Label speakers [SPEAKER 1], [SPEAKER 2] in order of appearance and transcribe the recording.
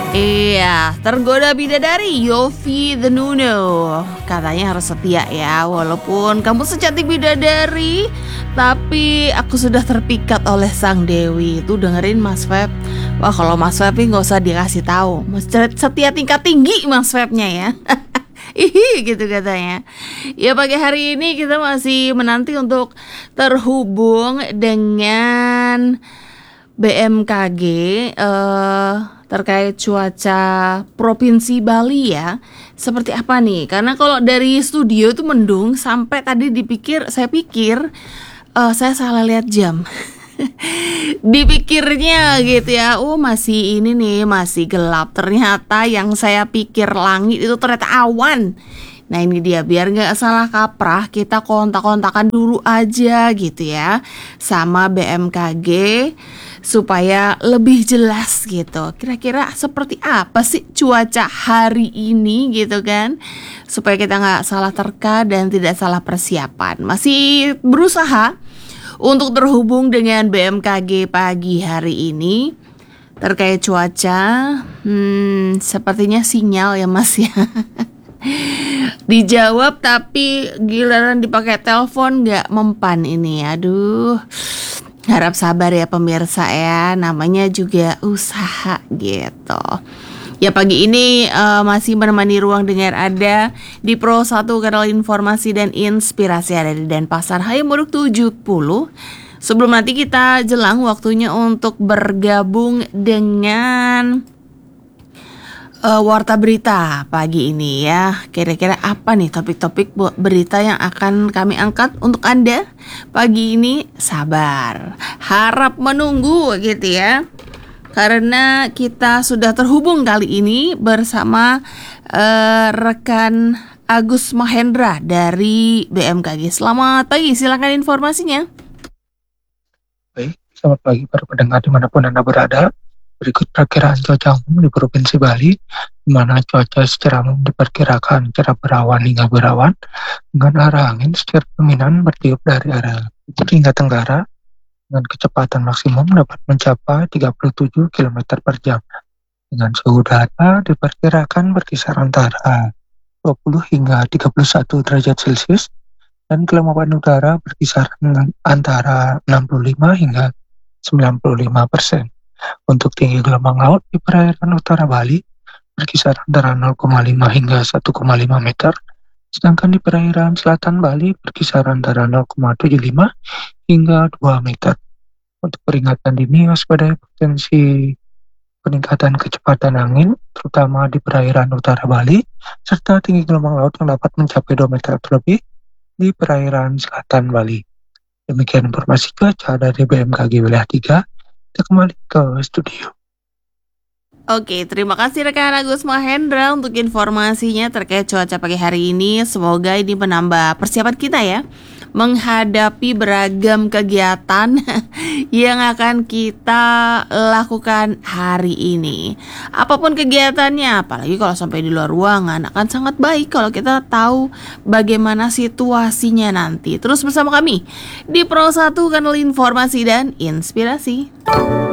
[SPEAKER 1] Iya, tergoda bidadari Yofi the Nuno. Katanya harus setia ya, walaupun kamu secantik bidadari, tapi aku sudah terpikat oleh sang dewi. Itu dengerin Mas Feb. Wah, kalau Mas Feb ini nggak usah dikasih tahu. Mas setia tingkat tinggi Mas Febnya ya. Ih, gitu katanya. Ya, pagi hari ini kita masih menanti untuk terhubung dengan BMKG terkait cuaca Provinsi Bali ya. Seperti apa nih? Karena kalau dari studio itu mendung sampai tadi saya pikir saya salah lihat jam. Dipikirnya gitu ya, oh masih ini nih, masih gelap. Ternyata yang saya pikir langit itu ternyata awan. Nah ini dia, biar nggak salah kaprah, kita kontak-kontakan dulu aja gitu ya sama BMKG supaya lebih jelas gitu. Kira-kira seperti apa sih cuaca hari ini gitu kan, supaya kita nggak salah terka dan tidak salah persiapan. Masih berusaha untuk terhubung dengan BMKG pagi hari ini terkait cuaca. Sepertinya sinyal ya Mas ya. Dijawab tapi giliran dipakai telepon nggak mempan ini. Aduh, harap sabar ya pemirsa ya, namanya juga usaha gitu. Ya pagi ini masih menemani ruang dengar ada di Pro 1 kanal informasi dan inspirasi ada di Denpasar Hayamuruk 70. Sebelum nanti kita jelang waktunya untuk bergabung dengan Warta Berita pagi ini ya. Kira-kira apa nih topik-topik berita yang akan kami angkat untuk Anda pagi ini? Sabar, harap menunggu gitu ya. Karena kita sudah terhubung kali ini bersama rekan Agus Mahendra dari BMKG. Selamat pagi, silakan informasinya.
[SPEAKER 2] Baik, selamat pagi para pendengar dimanapun Anda berada. Berikut perkiraan cuaca umum di Provinsi Bali, di mana cuaca secara umum diperkirakan cerah berawan hingga berawan, dengan arah angin secara dominan bertiup dari arah timur hingga tenggara, dengan kecepatan maksimum dapat mencapai 37 km per jam. Dengan suhu udara diperkirakan berkisar antara 20 hingga 31 derajat Celcius, dan kelembapan udara berkisar antara 65 hingga 95%. Untuk tinggi gelombang laut di perairan utara Bali berkisar antara 0,5 hingga 1,5 meter, sedangkan di perairan selatan Bali berkisar antara 0,75 hingga 2 meter. Untuk peringatan dini, waspadai potensi peningkatan kecepatan angin, terutama di perairan utara Bali, serta tinggi gelombang laut yang dapat mencapai 2 meter terlebih di perairan selatan Bali. Demikian informasi cuaca dari BMKG Wilayah 3. Kita kembali ke studio.
[SPEAKER 1] Oke, terima kasih rekan Agus Mahendra untuk informasinya terkait cuaca pagi hari ini. Semoga ini menambah persiapan kita ya menghadapi beragam kegiatan yang akan kita lakukan hari ini. Apapun kegiatannya, apalagi kalau sampai di luar ruangan, akan sangat baik kalau kita tahu bagaimana situasinya nanti. Terus bersama kami di Pro 1 kanal informasi dan inspirasi.